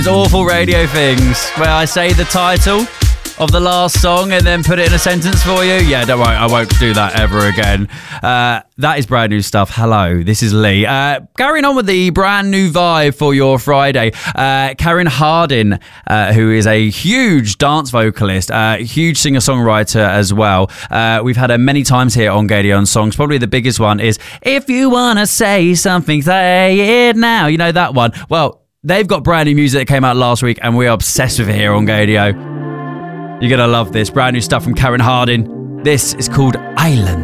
Awful radio things where I say the title of the last song and then put it in a sentence for you. Yeah, don't worry, I won't do that ever again. That is brand new stuff. Hello, this is Lee. Carrying on with the brand new vibe for your Friday. Karen Hardin, who is a huge dance vocalist, huge singer-songwriter as well. We've had her many times here on Gaydon Songs. Probably the biggest one is, if you want to say something, say it now. You know that one? Well, they've got brand new music that came out last week and we're obsessed with it here on Gaydio. You're going to love this. Brand new stuff from Karen Hardin. This is called Island.